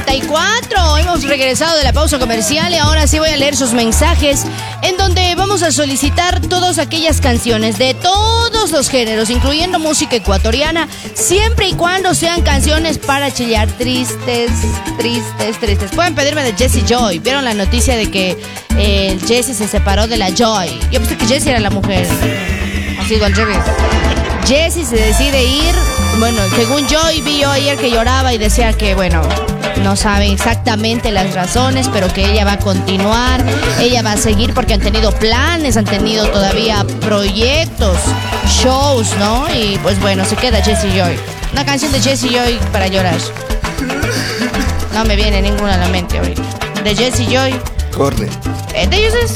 8:34. Hemos regresado de la pausa comercial y ahora sí voy a leer sus mensajes en donde vamos a solicitar todas aquellas canciones de todos los géneros, incluyendo música ecuatoriana, siempre y cuando sean canciones para chillar, tristes. Pueden pedirme de Jessie Joy. ¿Vieron la noticia de que Jessie se separó de la Joy? Yo pensé que Jessie era la mujer. Ha sido al revés. Jessie se decide ir. Bueno, según vi yo ayer que lloraba y decía que, bueno, no sabe exactamente las razones, pero que ella va a continuar, ella va a seguir porque han tenido planes, han tenido todavía proyectos, shows, ¿no? Y pues bueno, se queda Jessie Joy. Una canción de Jessie Joy para llorar. No me viene ninguna a la mente ahorita. De Jessie Joy. Corre. De ellos es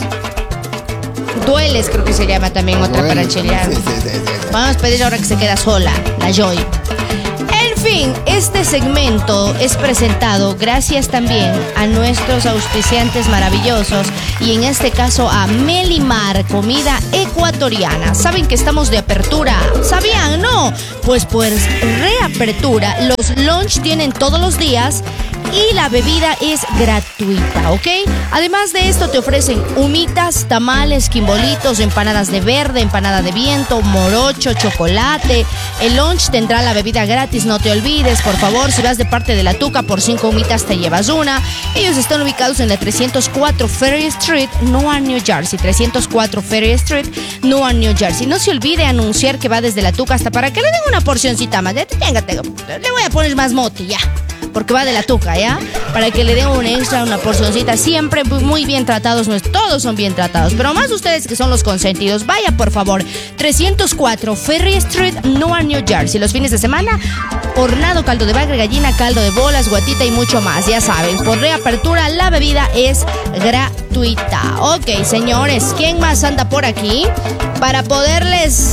Dueles, creo que se llama también, otra bueno, para chilear. Sí. Vamos a pedir ahora que se queda sola, la Joy. En fin, este segmento es presentado gracias también a nuestros auspiciantes maravillosos y en este caso a Melimar, comida ecuatoriana. ¿Saben que estamos de apertura? ¿Sabían? ¿No? Pues reapertura. Los lunch tienen todos los días y la bebida es gratuita, ¿ok? Además de esto te ofrecen humitas, tamales, quimbolitos, empanadas de verde, empanada de viento, morocho, chocolate. El lunch tendrá la bebida gratis, no te olvides, por favor. Si vas de parte de la Tuca, por 5 humitas te llevas una. Ellos están ubicados en la 304 Ferry Street, Newark, New Jersey. 304 Ferry Street, Newark, New Jersey. No se olvide anunciar que va desde la Tuca hasta para que le den una porcioncita más. Le voy a poner más moti, ya. Porque va de la Tuca, ¿ya? Para que le den un extra, una porcioncita. Siempre muy bien tratados. Todos son bien tratados. Pero más ustedes que son los consentidos. Vaya, por favor. 304 Ferry Street, Newark, New Jersey. Los fines de semana, hornado, caldo de bagre, gallina, caldo de bolas, guatita y mucho más. Ya saben, por reapertura la bebida es gratuita. Ok, señores. ¿Quién más anda por aquí? Para poderles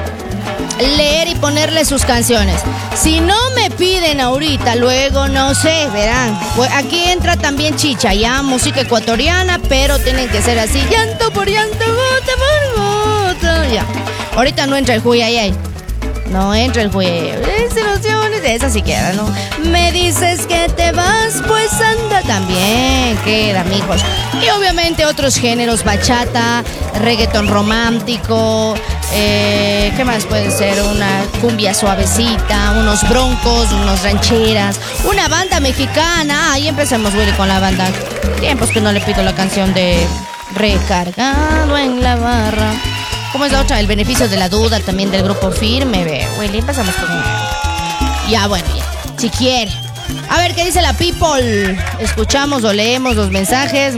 leer y ponerle sus canciones. Si no me piden ahorita, luego no sé, verán. Pues aquí entra también chicha, ya, música ecuatoriana, pero tienen que ser así, llanto por llanto, gota por gota, ya. Ahorita no entra el Huyayay. No entra el Huyayay. Desilusiones, esa sí queda, ¿no? Me dices que te vas, pues anda, también queda, mijos. Y obviamente otros géneros, bachata, reggaetón romántico, ¿qué más puede ser? Una cumbia suavecita, unos broncos, unos rancheras, una banda mexicana. Ahí empezamos, Willy, con la banda. Tiempos que no le pido la canción de Recargado en la barra. ¿Cómo es la otra? El beneficio de la duda, también del grupo Firme. Willy, empezamos con... Ya, bueno, ya. Si quiere. A ver, ¿qué dice la people? Escuchamos o leemos los mensajes.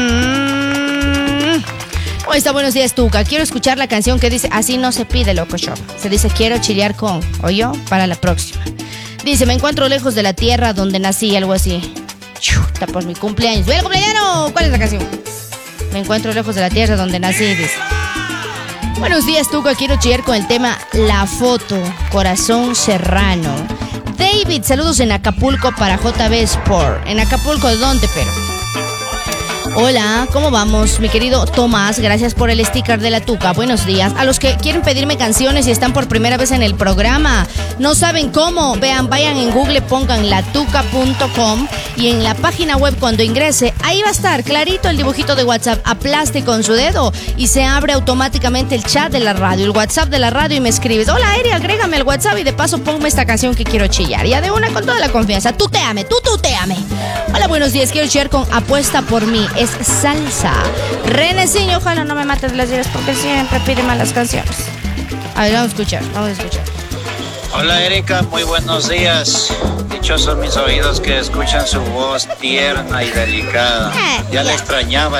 Hoy está buenos días, Tuca. Quiero escuchar la canción que dice así no se pide, loco show. Se dice quiero chilear con, o yo, para la próxima. Dice, me encuentro lejos de la tierra donde nací, algo así. Chuta, por mi cumpleaños. ¡Ve el cumpleaños! ¿Cuál es la canción? Me encuentro lejos de la tierra donde nací, dice. Buenos días, Tuca. Quiero chillar con el tema La Foto, Corazón Serrano. David, saludos en Acapulco para JB Sport. ¿En Acapulco de dónde, pero? Hola, ¿cómo vamos, mi querido Tomás? Gracias por el sticker de la Tuca. Buenos días. A los que quieren pedirme canciones y están por primera vez en el programa, no saben cómo, vean, vayan en Google, pongan latuca.com y en la página web cuando ingrese, ahí va a estar clarito el dibujito de WhatsApp. Aplaste con su dedo y se abre automáticamente el chat de la radio, el WhatsApp de la radio y me escribes, hola, Eri, agrégame al WhatsApp y de paso ponme esta canción que quiero chillar. Ya de una con toda la confianza. Tuteame. Hola, buenos días. Quiero chillar con Apuesta por mí. Es salsa. Reneciño, ojalá no me mates de las ideas porque siempre pide malas canciones. A ver, vamos a escuchar. Hola, Erika, muy buenos días. Dichosos mis oídos que escuchan su voz tierna y delicada. Ya la extrañaba.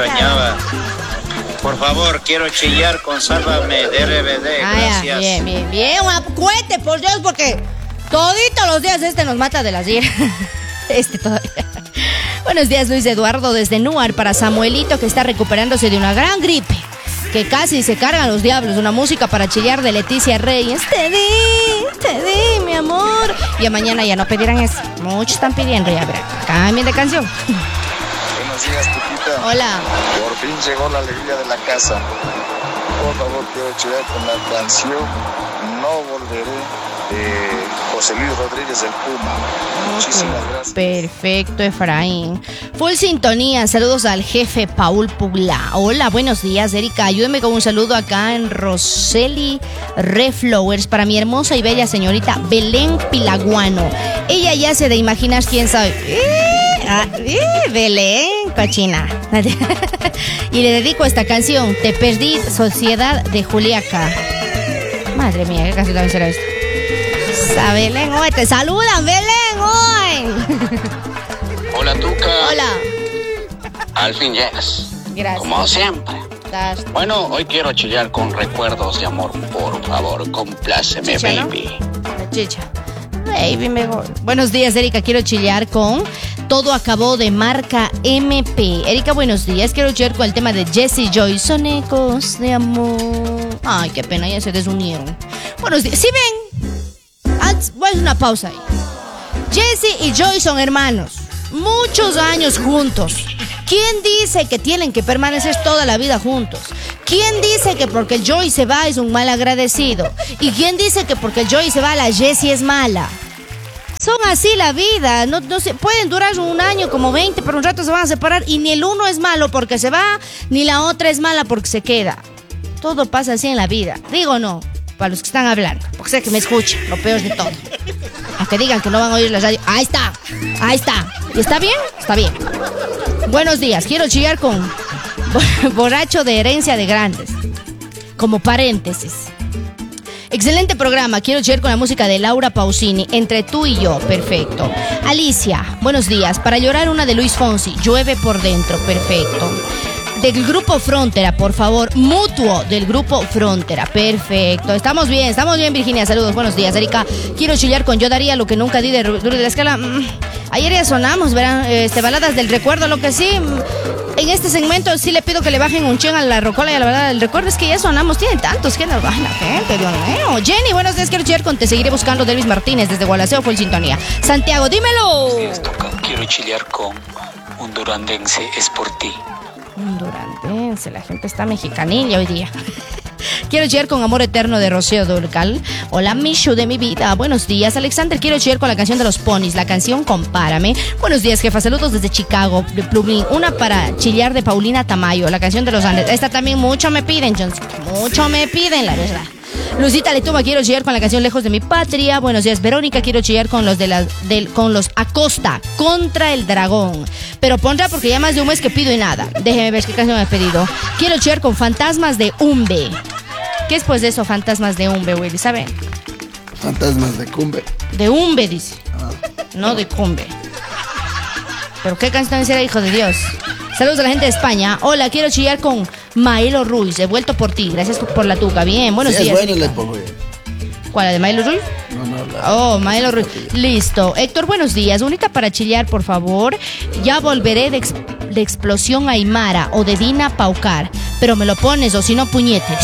Por favor, quiero chillar con Sálvame de RBD. Gracias. Bien. Un cohete, por Dios, porque todito los días nos mata de las 10. Todavía. Buenos días, Luis Eduardo, desde Newark para Samuelito, que está recuperándose de una gran gripe, que casi se cargan los diablos. Una música para chillar de Leticia Reyes. Te di, mi amor. Y a mañana ya no pedirán eso. Muchos están pidiendo, ya verán. Cambien de canción. Buenos días, Tuquita. Hola. Por fin llegó la alegría de la casa. Por favor, quiero chillar con la canción No Volveré de José Luis Rodríguez del Puma. Muchísimas gracias. Perfecto, Efraín. Full sintonía, saludos al jefe Paul Pugla. Hola, buenos días, Erika. Ayúdeme con un saludo acá en Roseli Reflowers para mi hermosa y bella señorita Belén Pilaguano. Ella ya se de imaginar quién sabe. Belén, cochina. Y le dedico esta canción, Te perdí, Sociedad de Juliaca. Madre mía, ¿qué canción también será esto? A Belén, hoy te saludan, Belén, hoy. Hola, Tuca. Hola. Al fin llegas. Gracias. Como siempre. Estás... Bueno, hoy quiero chillar con recuerdos de amor. Por favor, compláceme, Chicha, baby. ¿no? La chicha. Baby, mejor. Buenos días, Erika. Quiero chillar con Todo acabó de Marca MP. Erika, buenos días. Quiero chillar con el tema de Jesse Joy. Son ecos de amor. Ay, qué pena, ya se desunieron. Buenos días. ¿Sí ven? Voy a hacer una pausa ahí. Jesse y Joy son hermanos. Muchos años juntos. ¿Quién dice que tienen que permanecer toda la vida juntos? ¿Quién dice que porque el Joy se va es un mal agradecido? ¿Y quién dice que porque el Joy se va la Jessie es mala? Son así la vida, no se pueden durar un año como 20, pero un rato se van a separar y ni el uno es malo porque se va, ni la otra es mala porque se queda. Todo pasa así en la vida, digo no, para los que están hablando, porque sé que me escuchan, lo peor de todo. Aunque digan que no van a oír la radio, ahí está. ¿Y está bien? Está bien. Buenos días, quiero chillar con Borracho de Herencia de Grandes, como paréntesis. Excelente programa, quiero chillar con la música de Laura Pausini, Entre tú y yo, perfecto. Alicia, buenos días, para llorar una de Luis Fonsi, Llueve por dentro, perfecto. Del grupo Frontera, por favor, Mutuo del grupo Frontera, perfecto. Estamos bien, Virginia, saludos, buenos días. Erika, quiero chillar con Yo daría lo que nunca di de la Escala. Ayer ya sonamos, verán, baladas del recuerdo, lo que sí... En este segmento sí le pido que le bajen un ching a la rocola y a la balada del recuerdo. Es que ya sonamos, tienen tantos géneros. Ay, la gente, Dios mío. Jenny, buenos días, quiero chillar con Te seguiré buscando de Elvis Martínez desde Gualaceo, fue el sintonía. Santiago, dímelo. Sí, quiero chillar con Un durandense es por ti. Un durandense, la gente está mexicanilla hoy día. Quiero chillar con Amor Eterno de Rocío Dúrcal. Hola, Mishu de mi vida. Buenos días, Alexander. Quiero chillar con la canción de los Ponis, la canción Compárame. Buenos días, jefa. Saludos desde Chicago, de Plumín. Una para chillar de Paulina Tamayo, la canción de los Andes. Esta también mucho me piden, Johnson. Mucho me piden, la verdad. Lucita Letuma, quiero chillar con la canción Lejos de mi Patria. Buenos días, Verónica. Quiero chillar con los con los Acosta, Contra el Dragón. Pero pondrá porque ya más de un mes que pido y nada. Déjeme ver qué canción me he pedido. Quiero chillar con Fantasmas de Umbe. ¿Qué es pues de eso, Fantasmas de Umbe, Willy? ¿Saben? Fantasmas de Cumbe. De Umbe, dice. No de Cumbe. ¿Pero qué canción será, hijo de Dios? Saludos a la gente de España. Hola, quiero chillar con Maelo Ruiz. He vuelto por ti. Gracias por la tuca. Bien, buenos días. Es bueno, le pongo yo. ¿Cuál, la de Maelo Ruiz? No, Maelo Ruiz. Listo. Héctor, buenos días. Unita para chillar, por favor. Ya volveré de Explosión Aymara o de Dina Paucar. Pero me lo pones o si no, puñetes.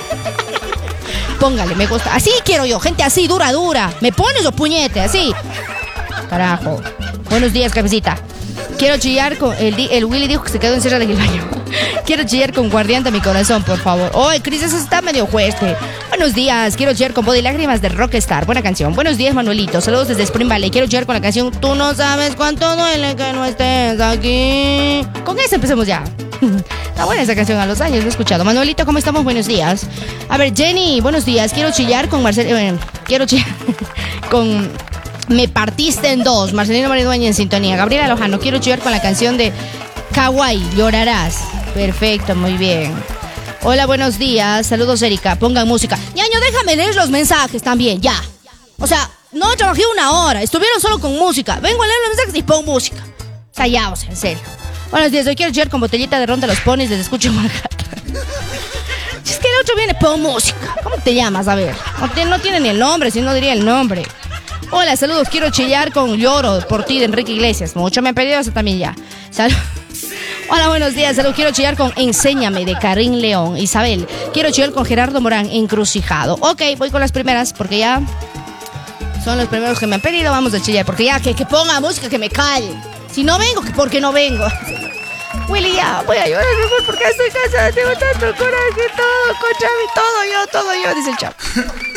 Póngale, me gusta. Así quiero yo, gente así, dura. ¿Me pones o puñete? Así. Carajo. Buenos días, cabecita. Quiero chillar con... El Willy dijo que se quedó encerrado en el baño. Quiero chillar con Guardián de mi Corazón, por favor. Cris, eso está medio fuerte. Buenos días, quiero chillar con Body Lágrimas de Rockstar. Buena canción. Buenos días, Manuelito. Saludos desde Spring Valley. Quiero chillar con la canción Tú no sabes cuánto duele que no estés aquí. Con esa empecemos ya. Está buena esa canción, a los años lo he escuchado. Manuelito, ¿cómo estamos? Buenos días. A ver, Jenny, buenos días. Quiero chillar con quiero chillar con Me partiste en dos. Marcelino Maridueña en sintonía. Gabriela Lojano, quiero chillar con la canción de Kawaii, Llorarás. Perfecto, muy bien. Hola, buenos días. Saludos, Erika. Pongan música. Ñaño, déjame leer los mensajes también, ya. O sea, no trabajé una hora. Estuvieron solo con música. Vengo a leer los mensajes y pongo música. O sea, ya, en serio. Buenos días, hoy quiero chillar con Botellita de Ron de los Ponis desde Escucho Manhattan. Si es que el otro viene pon música. ¿Cómo te llamas? A ver. No tiene ni el nombre, si no diría el nombre. Hola, saludos, quiero chillar con Lloro por ti de Enrique Iglesias. Mucho me han pedido eso también ya. Hola, buenos días, saludos, quiero chillar con Enséñame de Karim León. Isabel, quiero chillar con Gerardo Morán, Encrucijado. Ok, voy con las primeras porque ya son los primeros que me han pedido. Vamos a chillar porque ya que ponga música, que me calle. Si no vengo, que porque no vengo. Willy, ya voy a llorar mejor porque estoy cansada. Tengo tanto coraje, todo contra mí, todo yo, dice el chavo.